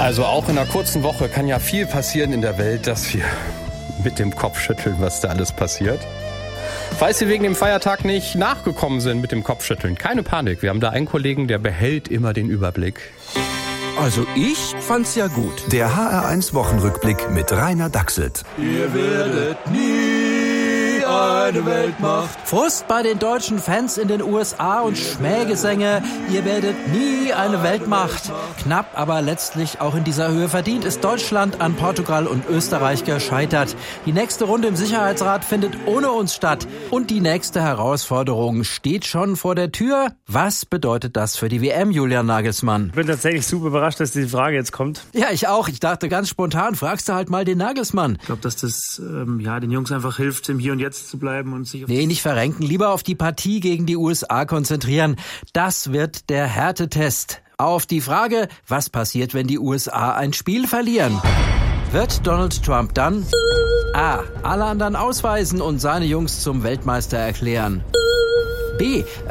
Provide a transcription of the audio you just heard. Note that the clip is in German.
Also auch in einer kurzen Woche kann ja viel passieren in der Welt, dass wir mit dem Kopf schütteln, was da alles passiert. Falls Sie wegen dem Feiertag nicht nachgekommen sind mit dem Kopfschütteln, keine Panik. Wir haben da einen Kollegen, der behält immer den Überblick. Also ich fand's ja gut. Der HR1-Wochenrückblick mit Rainer Dachselt. Ihr werdet nie eine Weltmacht. Frust bei den deutschen Fans in den USA und Schmähgesänge. Ihr werdet nie eine Weltmacht. Knapp, aber letztlich auch in dieser Höhe verdient ist Deutschland an Portugal und Österreich gescheitert. Die nächste Runde im Sicherheitsrat findet ohne uns statt. Und die nächste Herausforderung steht schon vor der Tür. Was bedeutet das für die WM, Julian Nagelsmann? Ich bin tatsächlich super überrascht, dass diese Frage jetzt kommt. Ja, ich auch. Ich dachte ganz spontan, fragst du halt mal den Nagelsmann. Ich glaube, dass das den Jungs einfach hilft, im Hier und Jetzt zu bleiben und sich... Nee, nicht verrenken. Lieber auf die Partie gegen die USA konzentrieren. Das wird der Härtetest. Auf die Frage, was passiert, wenn die USA ein Spiel verlieren? Wird Donald Trump dann A. alle anderen ausweisen und seine Jungs zum Weltmeister erklären? B.